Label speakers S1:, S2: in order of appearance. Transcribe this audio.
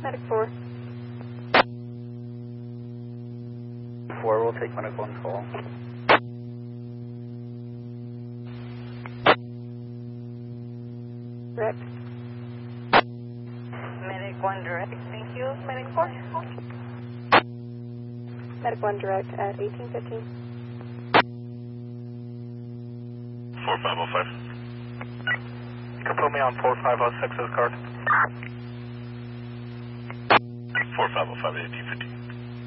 S1: Medic 4.
S2: 4, we'll take Medic 1 call.
S1: Direct.
S3: Medic 1 direct, thank you. Medic 4.
S1: Medic 1 direct at 1815.
S4: 4505. You can put me on 4506 as card. 4505, 1815.